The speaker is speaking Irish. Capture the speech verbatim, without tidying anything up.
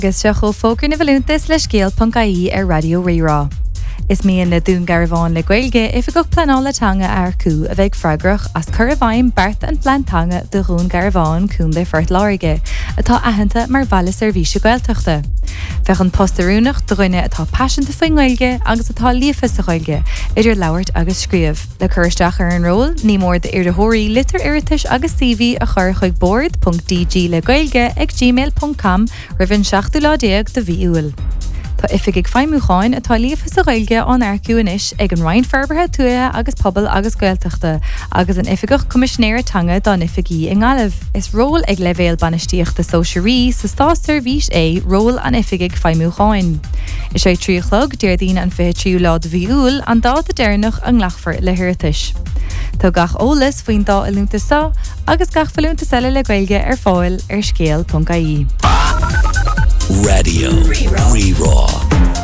Agus se cho fógur na bhilúntas le scéal.caí ar Radio Rérá. Is mí na dún garabháin le Gaeilge if go planálatanga ar cú a bheith freigrach as curabhaim Bart an Flantanga de rún garabháin cún de fort láirige, atá ahananta mar bhela servíse Gaeltachta. Fech an postarúnach do rinne atá passionanta faoin Gaeilge agus atá lífas a Gaeilge, idir labhairt agus scríomh. Le chuirsteach ar an ról, ní mór de irdithirí litir iritis agus C V a chur chuig board.dg le Gaeilge ag gmail dot com rivin seachtú lá déag de bhí uail. Tá ifig ag feimúcháin atá líomhas a Gaeilge an airciú inis ag an Ryan Ferberthe tuaithe agus pobl agus Gaeltachta, agus an ifigach comisisinéiretanga don ifigí in Gaillimh. Is ról ag levéal banistíochta sóisiirí sa stáir vís é ról an ifig ag feimúcháin. Is sé tríochlog déirdín an fé tríú lá de bhí uail an dá a déirnach an nglachfar le hirirtis. Tá gach ólas faoin dá a lúnta sa agus gach falúnta selle le Gaeilge ar fáil ar scéal.caí. Radio Rérá.